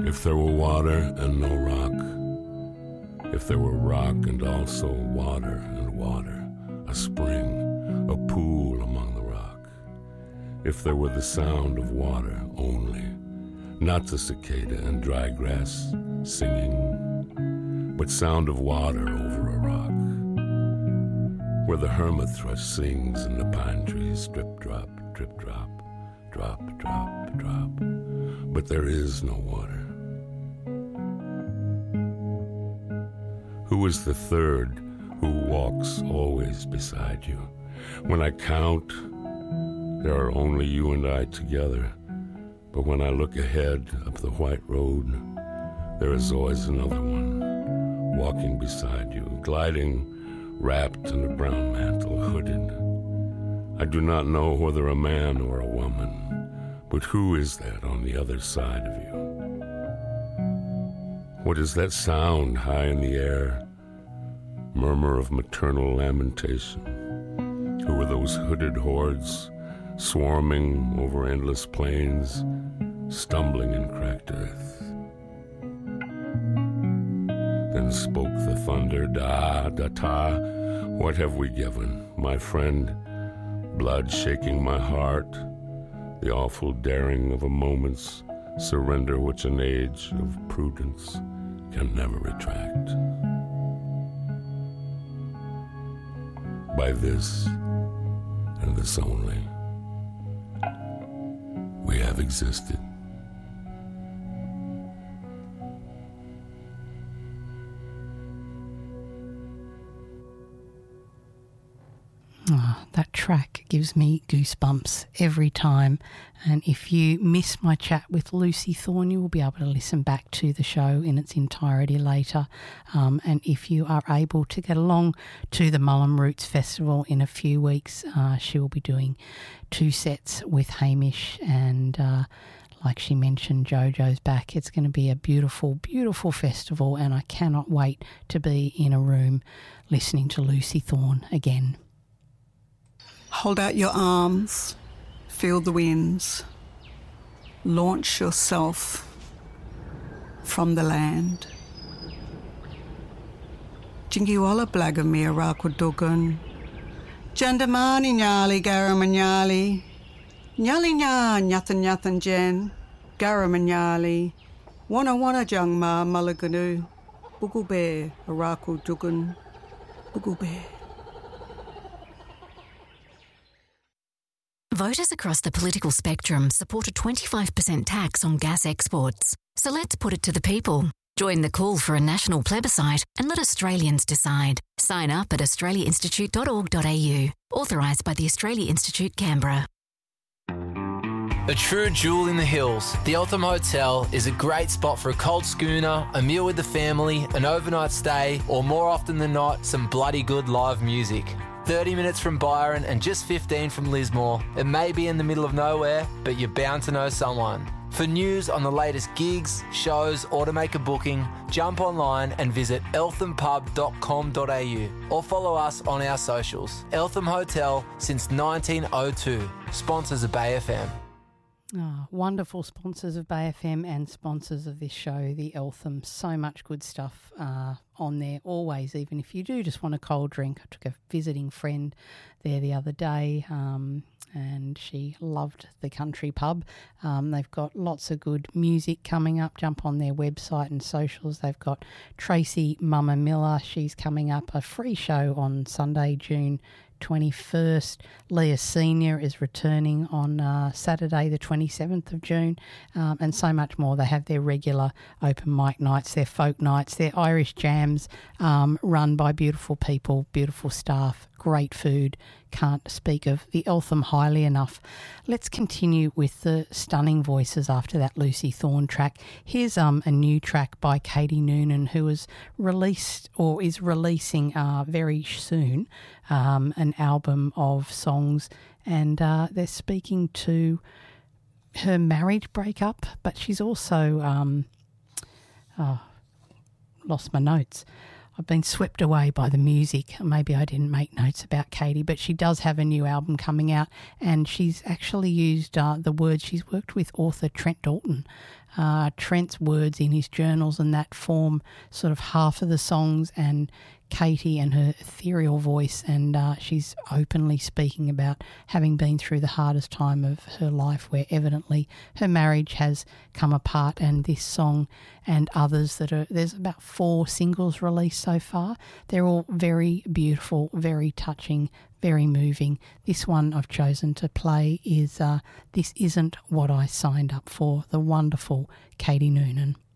If there were water and no rock, if there were rock and also water and water, a spring, a pool among the rock, if there were the sound of water only, not the cicada and dry grass singing, but sound of water over a rock, where the hermit thrush sings in the pine trees, drip drop, drip drop, drop drop drop, but there is no water. Who is the third who walks always beside you? When I count, there are only you and I together. But when I look ahead up the white road, there is always another one, walking beside you, gliding, wrapped in a brown mantle, hooded. I do not know whether a man or a woman, but who is that on the other side of you? What is that sound high in the air? Murmur of maternal lamentation. Who are those hooded hordes swarming over endless plains, stumbling in cracked earth? Then spoke the thunder, da, da, ta. What have we given, my friend? Blood shaking my heart, the awful daring of a moment's surrender which an age of prudence can never retract. By this, and this only, we have existed. Oh, that track gives me goosebumps every time. And if you miss my chat with Lucy Thorne, you will be able to listen back to the show in its entirety later. And if you are able to get along to the Mullum Roots Festival in a few weeks, she will be doing 2 sets with Hamish. And like she mentioned, JoJo's back. It's going to be a beautiful, beautiful festival. And I cannot wait to be in a room listening to Lucy Thorne again. Hold out your arms, feel the winds, launch yourself from the land. Jingiwala blagamir rakudugun, Jandamani nyali garamanyali, Nyali nya nyathan nyathan jen, garamanyali, wana jangma malaganu, Bugube arakudugun, Bugube. Voters across the political spectrum support a 25% tax on gas exports. So let's put it to the people. Join the call for a national plebiscite and let Australians decide. Sign up at australiainstitute.org.au. Authorised by the Australia Institute, Canberra. A true jewel in the hills, the Eltham Hotel is a great spot for a cold schooner, a meal with the family, an overnight stay, or more often than not, some bloody good live music. 30 minutes from Byron and just 15 from Lismore. It may be in the middle of nowhere, but you're bound to know someone. For news on the latest gigs, shows, or to make a booking, jump online and visit elthampub.com.au or follow us on our socials. Eltham Hotel since 1902. Sponsors of Bay FM. Oh, wonderful sponsors of Bay FM and sponsors of this show, the Eltham. So much good stuff on there always, even if you do just want a cold drink. I took a visiting friend there the other day and she loved the country pub. They've got lots of good music coming up. Jump on their website and socials. They've got Tracy Mama Miller. She's coming up, a free show on Sunday, June 21st. Leah Senior is returning on Saturday the 27th of June, and so much more. They have their regular open mic nights, their folk nights, their Irish jams, run by beautiful people, beautiful staff, great food. Can't speak of the Eltham highly enough. Let's continue with the stunning voices after that Lucy Thorne track. Here's a new track by Katie Noonan, who was released or is releasing very soon an album of songs, and they're speaking to her marriage breakup, but she's also lost my notes. I've been swept away by the music. Maybe I didn't make notes about Katie, but she does have a new album coming out, and she's actually used the words. She's worked with author Trent Dalton Trent's words in his journals, and that form sort of half of the songs, and Katie and her ethereal voice, and she's openly speaking about having been through the hardest time of her life, where evidently her marriage has come apart. And this song and others there's about 4 singles released so far. They're all very beautiful, very touching, very moving. This one I've chosen to play is This Isn't What I Signed Up For, the wonderful Katie Noonan.